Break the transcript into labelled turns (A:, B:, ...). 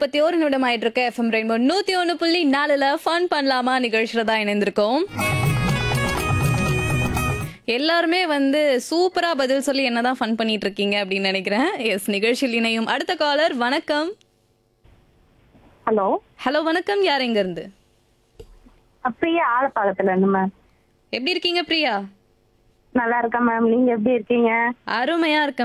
A: 51 நிமிடம் ஆயிட்டு இருக்க எஃப்எம் ரெயின்போ 101.4ல ஃபன் பண்ணலாமா நிகழ்ச்சியில தான் இணைந்திருக்கோம். எல்லாருமே வந்து சூப்பரா பதில் சொல்லி என்னதான் ஃபன் பண்ணிட்டு இருக்கீங்க அப்படின்னு நினைக்கிறேன். எஸ், நிகழ்ச்சியில் இணையும் அடுத்த காலர். வணக்கம்.
B: ஹலோ
A: ஹலோ, வணக்கம். யார் எங்க இருந்து?
B: பிரியா ஆலப்பாக்கத்துல இருந்து மேம்.
A: எப்படி இருக்கீங்க பிரியா?
B: நல்லா இருக்கேன் மேம். நீங்க எப்படி இருக்கீங்க?
A: அருமையா இருக்க